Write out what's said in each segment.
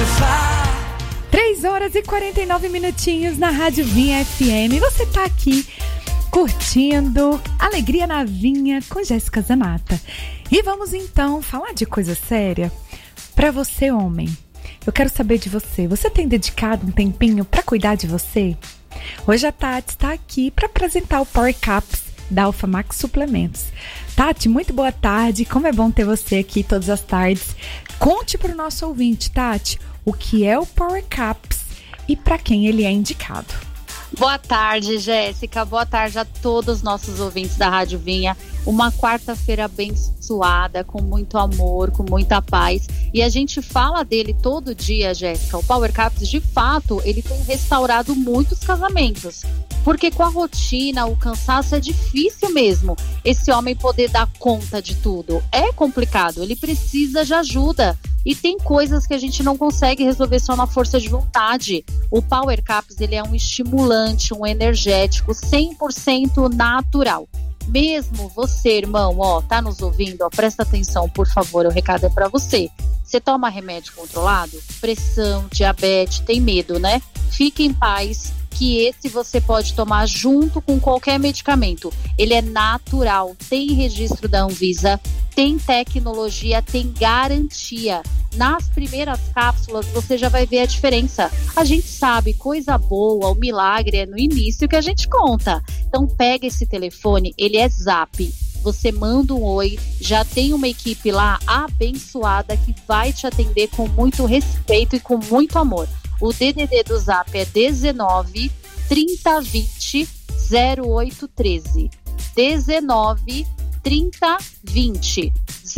3h49 na Rádio Vinha FM. Você tá aqui curtindo Alegria na Vinha com Jéssica Zanata. E vamos então falar de coisa séria. Pra você, homem, eu quero saber de você. Você tem dedicado um tempinho pra cuidar de você? Hoje a Tati está aqui para apresentar o Power Caps da Alpha Max Suplementos. Tati, muito boa tarde. Como é bom ter você aqui todas as tardes. Conte para o nosso ouvinte, Tati, o que é o Power Caps e para quem ele é indicado. Boa tarde, Jéssica. Boa tarde a todos os nossos ouvintes da Rádio Vinha. Uma quarta-feira abençoada, com muito amor, com muita paz. E a gente fala dele todo dia, Jéssica. O Power Caps, de fato, ele tem restaurado muitos casamentos. Porque com a rotina, o cansaço, é difícil mesmo esse homem poder dar conta de tudo. É complicado, ele precisa de ajuda. E tem coisas que a gente não consegue resolver só na força de vontade. O Power Caps, ele é um estimulante, um energético 100% natural. Mesmo você, irmão, tá nos ouvindo, presta atenção, por favor, o recado é pra você. Você toma remédio controlado? Pressão, diabetes, tem medo, né? Fique em paz, que esse você pode tomar junto com qualquer medicamento. Ele é natural, tem registro da Anvisa, tem tecnologia, tem garantia. Nas primeiras cápsulas você já vai ver a diferença. A gente sabe, coisa boa, o milagre é no início que a gente conta. Então pega esse telefone, ele é Zap. Você manda um oi, já tem uma equipe lá abençoada que vai te atender com muito respeito e com muito amor. O DDD do Zap é 19 30 20 0813. 19 30 20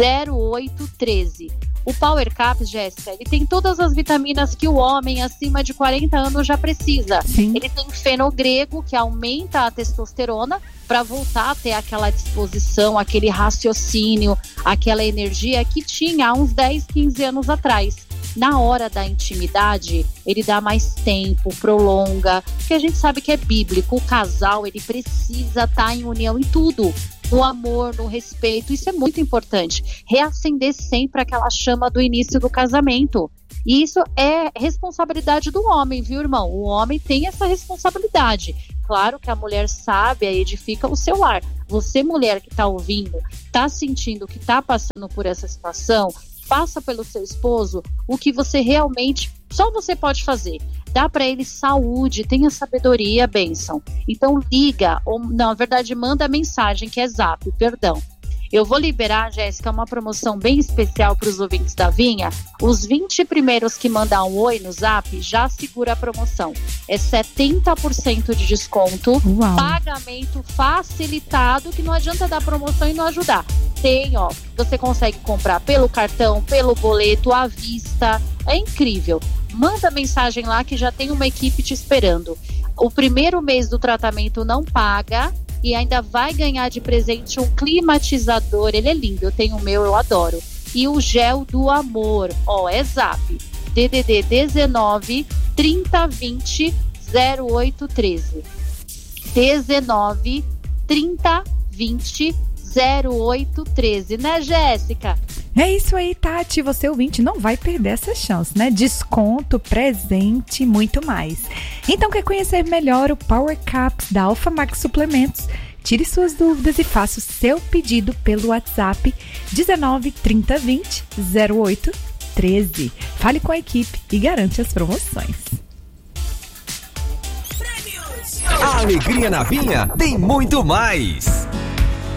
0813. O Power Caps, Jéssica, ele tem todas as vitaminas que o homem acima de 40 anos já precisa. Sim. Ele tem fenogrego, que aumenta a testosterona para voltar a ter aquela disposição, aquele raciocínio, aquela energia que tinha há uns 10, 15 anos atrás. Na hora da intimidade, ele dá mais tempo, prolonga, porque a gente sabe que é bíblico. O casal, ele precisa estar em união em tudo. No amor, no respeito, isso é muito importante. Reacender sempre aquela chama do início do casamento. E isso é responsabilidade do homem, viu, irmão? O homem tem essa responsabilidade. Claro que a mulher sábia edifica o seu lar. Você, mulher que está ouvindo, está sentindo que está passando por essa situação, faça pelo seu esposo o que você realmente, só você pode fazer. Dá para ele saúde, tenha sabedoria, bênção. Então liga, ou na verdade manda mensagem, que é Zap, perdão. Eu vou liberar, Jéssica, uma promoção bem especial para os ouvintes da Vinha. Os 20 primeiros que mandar um oi no Zap já segura a promoção. É 70% de desconto. Uau. Pagamento facilitado, que não adianta dar promoção e não ajudar. Tem, você consegue comprar pelo cartão, pelo boleto, à vista. É incrível. Manda mensagem lá que já tem uma equipe te esperando. O primeiro mês do tratamento não paga. E ainda vai ganhar de presente um climatizador. Ele é lindo, eu tenho o meu, eu adoro. E o gel do amor, é Zap. DDD 19 30 20 0813. 19 30 20 0813, né, Jéssica? É isso aí, Tati. Você, ouvinte, não vai perder essa chance, né? Desconto, presente e muito mais. Então, quer conhecer melhor o Power Caps da Alpha Max Suplementos? Tire suas dúvidas e faça o seu pedido pelo WhatsApp 19 30 20 0813. Fale com a equipe e garante as promoções. A Alegria na Vinha tem muito mais.